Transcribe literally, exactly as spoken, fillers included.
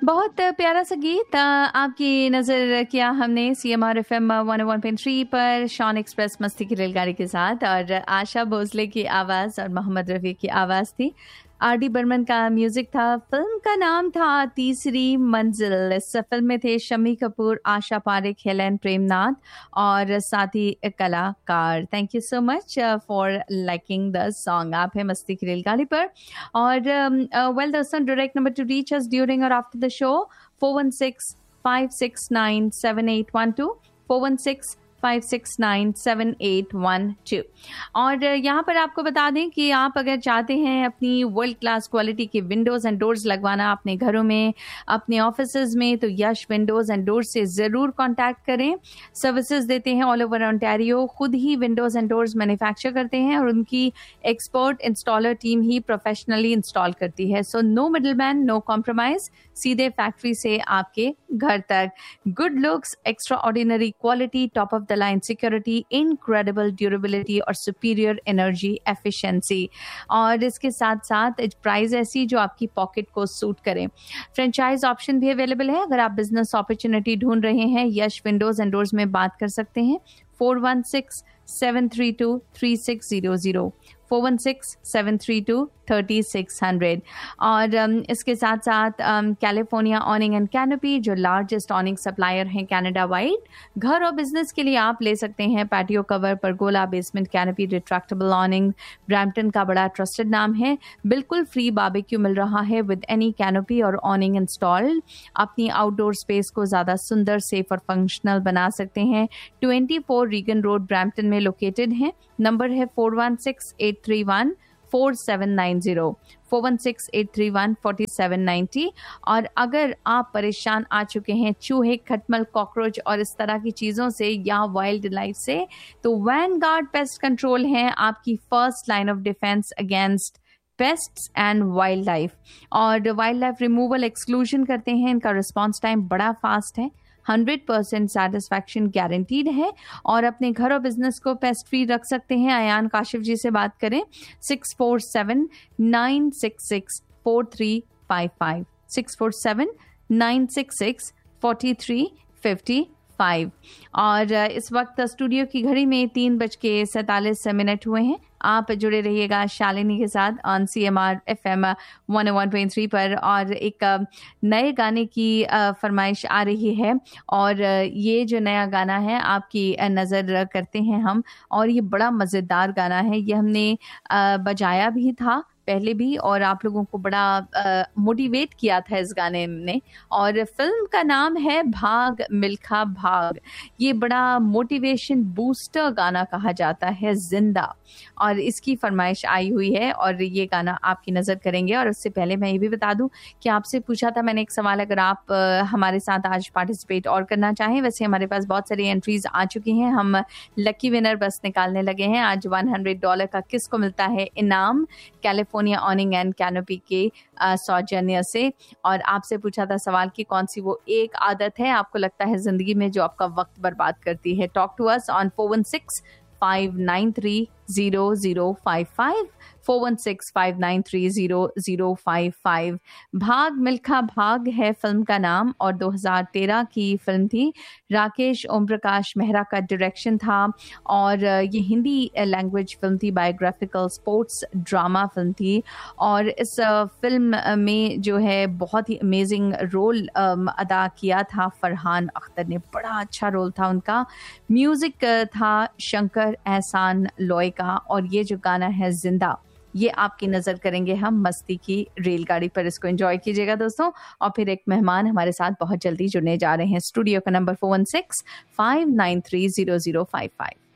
बहुत प्यारा सा गीत अ, आपकी नज़र किया हमने C M R F M one one point three पर शॉन एक्सप्रेस मस्ती की रेलगाड़ी के साथ, और आशा भोसले की आवाज़ और मोहम्मद रफ़ी की आवाज़ थी। आर डी बर्मन का म्यूजिक था। फिल्म का नाम था तीसरी मंजिल। इस फिल्म में थे शम्मी कपूर, आशा पारेख, हेलेन प्रेमनाथ और साथी कलाकार। Thank you so much for liking the song. आप है मस्ती की रेलगाड़ी पर, और वेल दोस्तों, डायरेक्ट नंबर टू रीच अस ड्यूरिंग और after the show four one six five six nine seven eight one two, four one six five six nine seven eight one two. और यहाँ पर आपको बता दें कि आप अगर चाहते हैं अपनी वर्ल्ड क्लास क्वालिटी के विंडोज़ एंड डोर्स लगवाना अपने घरों में, अपने ऑफिसेज में, तो यश विंडोज़ एंड डोर्स से ज़रूर कांटेक्ट करें। सर्विसेज देते हैं ऑल ओवर ओंटारियो, खुद ही विंडोज़ एंड डोर्स मैन्युफैक्चर करते हैं और उनकी एक्सपर्ट इंस्टॉलर टीम ही प्रोफेशनली इंस्टॉल करती है। So no middle man, no compromise, सीधे फैक्ट्री से आपके घर तक। Good looks, extra ordinary quality, top of the line security, incredible durability और सुपीरियर एनर्जी एफिशिएंसी, और इसके साथ साथ प्राइस ऐसी जो आपकी पॉकेट को सूट करें। फ्रेंचाइज ऑप्शन भी अवेलेबल है। अगर आप बिजनेस अपॉर्चुनिटी ढूंढ रहे हैं, यश विंडोज एंड डोर्स में बात कर सकते हैं। Four one six seven three to three six zero zero, four one six seven three to thirty six hundred. और um, इसके साथ साथ कैलिफोर्निया ऑनिंग एंड कैनोपी, जो लार्जेस्ट ऑनिंग सप्लायर हैं कैनेडा वाइड। घर और बिजनेस के लिए आप ले सकते हैं patio cover, pergola, basement canopy, retractable ऑनिंग। Brampton का बड़ा ट्रस्टेड नाम है। बिल्कुल फ्री बारबेक्यू मिल रहा है विद एनी कैनोपी और ऑनिंग इंस्टॉल्ड। अपनी आउटडोर स्पेस को ज़्यादा सुंदर, सेफ और फंक्शनल बना सकते हैं। Twenty four Regan road Brampton में लोकेटेड है। नंबर है four one six eight three one four seven nine zero, four one six eight three one four seven nine zero. और अगर आप परेशान आ चुके हैं चूहे, खटमल, कॉकरोच और इस तरह की चीज़ों से या वाइल्ड लाइफ से, तो वैनगार्ड पेस्ट कंट्रोल है आपकी first line of defence against pests and wild life. और वाइल्ड लाइफ रिमूवल, एक्सक्लूजन करते हैं। इनका रिस्पॉन्स टाइम बड़ा फास्ट है। हंड्रेड परसेंट सेटिस्फैक्शन गारंटीड है। और अपने घर और बिजनेस को पेस्ट फ्री रख सकते हैं। अयान काशिफ जी से बात करें, six four seven nine six six four three five five, six four seven nine six six four three fifty five. और इस वक्त स्टूडियो की घड़ी में तीन बज के सैंतालीस मिनट हुए हैं। आप जुड़े रहिएगा शालिनी के साथ on C M R F M one one point three पर। और एक नए गाने की फरमाइश आ रही है, और ये जो नया गाना है आपकी नज़र करते हैं हम, और ये बड़ा मज़ेदार गाना है। ये हमने बजाया भी था पहले भी, और आप लोगों को बड़ा मोटिवेट किया था इस गाने ने। और फिल्म का नाम है भाग मिल्खा भाग। ये बड़ा मोटिवेशन बूस्टर गाना कहा जाता है, जिंदा। और इसकी फरमाइश आई हुई है और ये गाना आपकी नज़र करेंगे। और उससे पहले मैं ये भी बता दूं कि आपसे पूछा था मैंने एक सवाल, अगर आप हमारे साथ आज पार्टिसिपेट और करना चाहें। वैसे हमारे पास बहुत सारी एंट्रीज आ चुकी हैं, हम लकी विनर बस निकालने लगे हैं। आज वन हंड्रेड डॉलर का किसको मिलता है इनाम, कैलिफोर्निया ऑनिंग एंड कैनोपी के सौजन्य से। और आपसे पूछा था सवाल कि कौन सी वो एक आदत है आपको लगता है जिंदगी में जो आपका वक्त बर्बाद करती है। Talk to us on four one six five nine three zero zero five five, four one six five nine three zero zero five five. भाग मिल्खा भाग है फिल्म का नाम, और दो हज़ार तेरह की फिल्म थी। राकेश ओम प्रकाश मेहरा का डायरेक्शन था, और ये हिंदी लैंग्वेज फिल्म थी, बायोग्राफिकल स्पोर्ट्स ड्रामा फिल्म थी। और इस फिल्म में जो है बहुत ही अमेजिंग रोल अदा किया था फरहान अख्तर ने, बड़ा अच्छा रोल था उनका। म्यूज़िक था शंकर एहसान लॉय का, और ये जो गाना है जिंदा, ये आपकी नज़र करेंगे हम मस्ती की रेलगाड़ी पर। इसको एंजॉय कीजिएगा दोस्तों। और फिर एक मेहमान हमारे साथ बहुत जल्दी जुड़ने जा रहे हैं। स्टूडियो का number four one six five nine three zero zero five five.